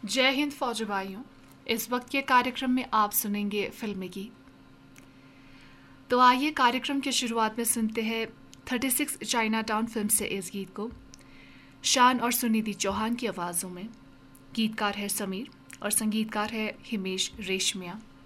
जय हिंद फौजी भाइयों। इस वक्त के कार्यक्रम में आप सुनेंगे फिल्मी गीत। तो आइए कार्यक्रम की शुरुआत में सुनते हैं 36 चाइना टाउन फिल्म से इस गीत को शान और सुनिधि चौहान की आवाज़ों में। गीतकार है समीर और संगीतकार है हिमेश रेशमिया।